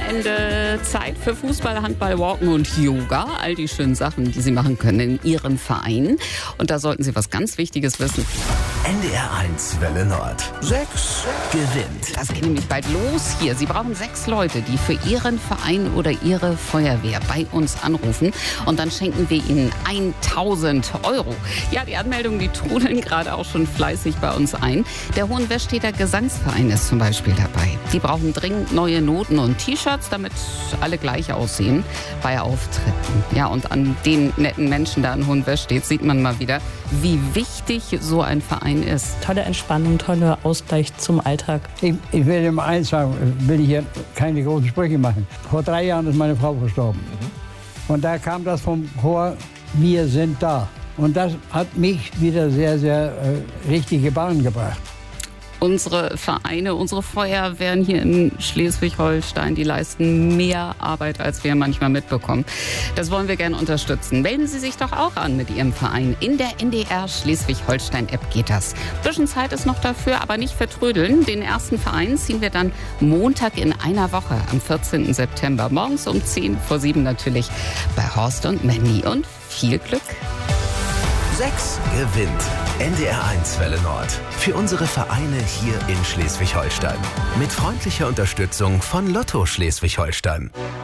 Wochenende Zeit für Fußball, Handball, Walken und Yoga. All die schönen Sachen, die Sie machen können in Ihrem Verein. Und da sollten Sie was ganz Wichtiges wissen. NDR1 Welle Nord. 6 gewinnt. Das geht nämlich bald los hier. Sie brauchen 6 Leute, die für Ihren Verein oder Ihre Feuerwehr bei uns anrufen. Und dann schenken wir Ihnen 1.000 Euro. Ja, die Anmeldungen, die trudeln gerade auch schon fleißig bei uns ein. Der Hohenwesteter Gesangsverein ist zum Beispiel dabei. Die brauchen dringend neue Noten und T-Shirts, damit alle gleich aussehen bei Auftritten. Ja, und an den netten Menschen da in Hohenwestedt sieht man mal wieder, wie wichtig so ein Verein ist. Tolle Entspannung, toller Ausgleich zum Alltag. Ich will immer eins sagen, will ich hier keine großen Sprüche machen. Vor 3 Jahren ist meine Frau verstorben. Und da kam das vom Chor, wir sind da. Und das hat mich wieder sehr, sehr richtige Bahn gebracht. Unsere Vereine, unsere Feuerwehren hier in Schleswig-Holstein, die leisten mehr Arbeit, als wir manchmal mitbekommen. Das wollen wir gerne unterstützen. Melden Sie sich doch auch an mit Ihrem Verein. In der NDR Schleswig-Holstein-App geht das. Bisschen Zeit ist noch dafür, aber nicht vertrödeln. Den ersten Verein ziehen wir dann Montag in einer Woche, am 14. September. Morgens um 6:50 natürlich bei Horst und Mandy. Und viel Glück! 6 gewinnt. NDR1 Welle Nord. Für unsere Vereine hier in Schleswig-Holstein. Mit freundlicher Unterstützung von Lotto Schleswig-Holstein.